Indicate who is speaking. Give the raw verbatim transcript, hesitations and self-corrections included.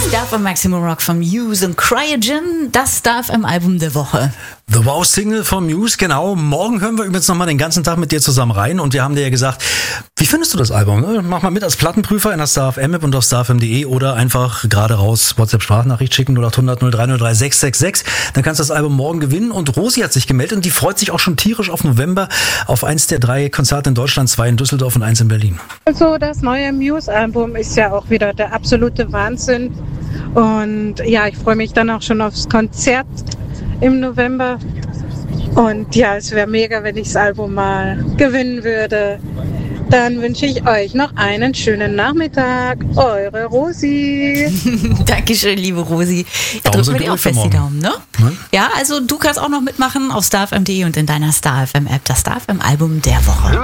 Speaker 1: Star F M Maximum Rock von Muse und Cryogen, das Star F M Album der Woche.
Speaker 2: The Wow Single von Muse, genau. Morgen hören wir übrigens nochmal den ganzen Tag mit dir zusammen rein und wir haben dir ja gesagt, wie findest du das Album? Ne? Mach mal mit als Plattenprüfer in der Star F M App und auf star f m punkt de oder einfach gerade raus WhatsApp-Sprachnachricht schicken null acht hundert null drei null drei sechs sechs sechs. Dann kannst du das Album morgen gewinnen und Rosi hat sich gemeldet und die freut sich auch schon tierisch auf November auf eins der drei Konzerte in Deutschland, zwei in Düsseldorf und eins in Berlin.
Speaker 3: Also das neue Muse-Album ist ja auch wieder der absolute Wahnsinn und ja, ich freue mich dann auch schon aufs Konzert im November. Und ja, es wäre mega, wenn ich das Album mal gewinnen würde. Dann wünsche ich euch noch einen schönen Nachmittag. Eure Rosi.
Speaker 1: Dankeschön, liebe Rosi. Ja, drücken wir dir auch fest die Daumen, ne? Hm? Ja, also du kannst auch noch mitmachen auf star f m punkt de und in deiner Star F M App, das Star F M Album der Woche.